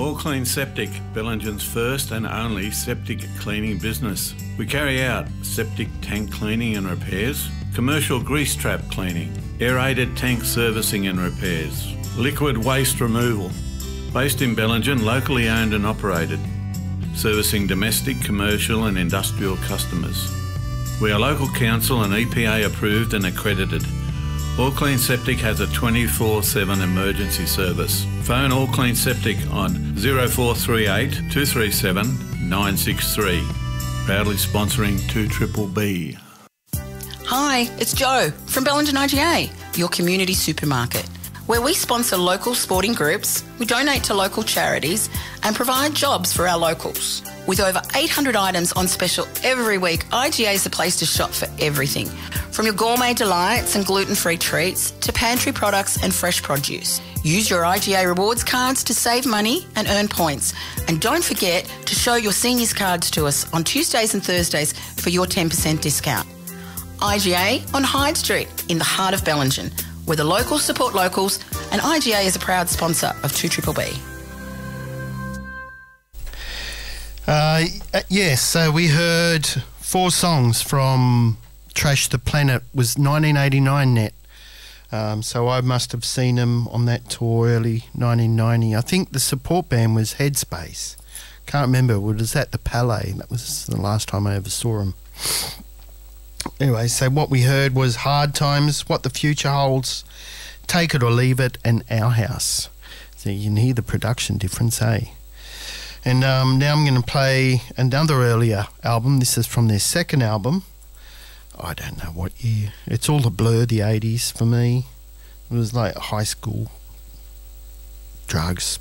All Clean Septic, Bellingen's first and only septic cleaning business. We carry out septic tank cleaning and repairs, commercial grease trap cleaning, aerated tank servicing and repairs, liquid waste removal. Based in Bellingen, locally owned and operated, servicing domestic, commercial and industrial customers. We are local council and EPA approved and accredited. All Clean Septic has a 24/7 emergency service. Phone All Clean Septic on 0438 237 963. Proudly sponsoring 2BBB. Hi, it's Jo from Bellingen IGA, your community supermarket, where we sponsor local sporting groups, we donate to local charities and provide jobs for our locals. With over 800 items on special every week, IGA is the place to shop for everything, from your gourmet delights and gluten-free treats to pantry products and fresh produce. Use your IGA rewards cards to save money and earn points. And don't forget to show your seniors cards to us on Tuesdays and Thursdays for your 10% discount. IGA on Hyde Street in the heart of Bellingen, where the locals support locals, and IGA is a proud sponsor of 2BBB. Yes, so we heard 4 songs from Trash the Planet. It was 1989 net. So I must have seen them on that tour early 1990. I think the support band was Headspace. Can't remember. It was at the Palais. That was the last time I ever saw them. Anyway, so what we heard was Hard Times, What the Future Holds, Take It or Leave It, and Our House. So you can hear the production difference, eh? And now I'm going to play another earlier album. This is from their second album. I don't know what year. It's all a blur, the 80s for me. It was like high school, drugs,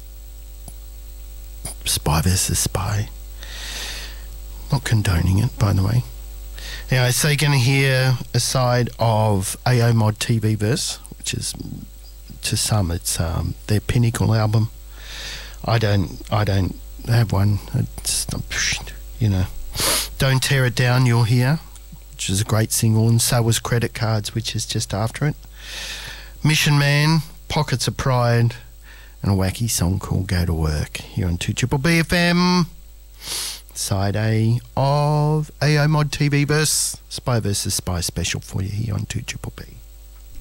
Spy versus Spy. Not condoning it, by the way. Anyway, so you're going to hear a side of AO Mod TV Verse, which is, to some, it's their pinnacle album. I don't have one. It's, you know, Don't Tear It Down, you'll hear, which is a great single, and so was Credit Cards, which is just after it. Mission Man, Pockets of Pride, and a wacky song called Go to Work here on 2BBB FM. Side A of AO Mod TV Verse, Spy vs Spy special for you here on 2BBB.